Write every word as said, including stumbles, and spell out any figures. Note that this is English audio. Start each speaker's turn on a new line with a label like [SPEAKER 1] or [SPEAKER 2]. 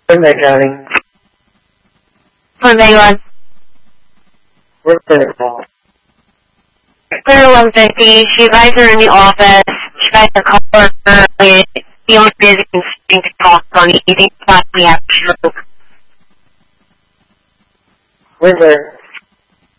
[SPEAKER 1] Good night, darling.
[SPEAKER 2] Good night, one.
[SPEAKER 1] Where's the call?
[SPEAKER 2] Clear one fifty. She guys are in the office. She guys are calling her. The only busy thing to talk on anything about the actual.
[SPEAKER 1] Where's her?